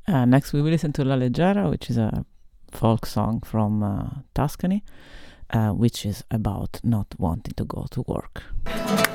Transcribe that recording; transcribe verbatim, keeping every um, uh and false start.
Uh, next, we will listen to La Leggera, which is a folk song from uh, Tuscany, uh, which is about not wanting to go to work.